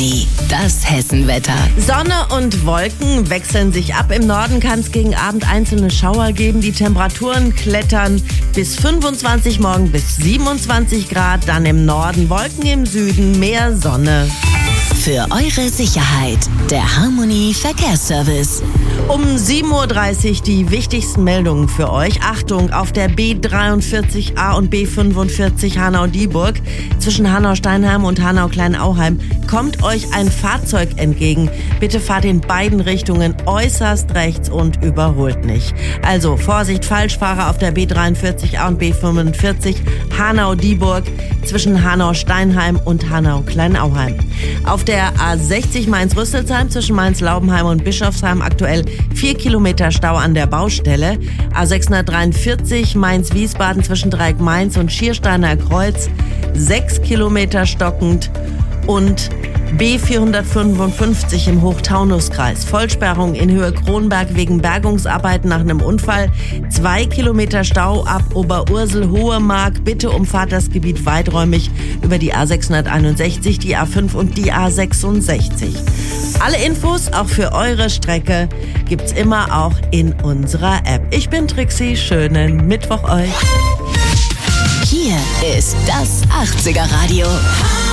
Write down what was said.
Harmony, das Hessenwetter. Sonne und Wolken wechseln sich ab. Im Norden kann es gegen Abend einzelne Schauer geben. Die Temperaturen klettern bis 25, morgen bis 27 Grad. Dann im Norden Wolken, im Süden mehr Sonne. Für eure Sicherheit, der Harmony Verkehrsservice. Um 7.30 Uhr die wichtigsten Meldungen für euch. Achtung, auf der B43A und B45 Hanau-Dieburg zwischen Hanau-Steinheim und Hanau-Kleinauheim kommt euch ein Fahrzeug entgegen. Bitte fahrt in beiden Richtungen äußerst rechts und überholt nicht. Also Vorsicht, Falschfahrer auf der B43A und B45 Hanau-Dieburg zwischen Hanau-Steinheim und Hanau-Kleinauheim. Auf der A60 Mainz-Rüsselsheim zwischen Mainz-Laubenheim und Bischofsheim aktuell 4 Kilometer Stau an der Baustelle. A643 Mainz-Wiesbaden zwischen Dreieck Mainz und Schiersteiner Kreuz 6 Kilometer stockend. Und B455 im Hochtaunuskreis. Vollsperrung in Höhe Kronberg wegen Bergungsarbeiten nach einem Unfall. 2 Kilometer Stau ab Oberursel-Hohemark. Bitte umfahrt das Gebiet weiträumig über die A661, die A5 und die A66. Alle Infos, auch für eure Strecke, gibt's immer auch in unserer App. Ich bin Trixie, schönen Mittwoch euch. Hier ist das 80er Radio.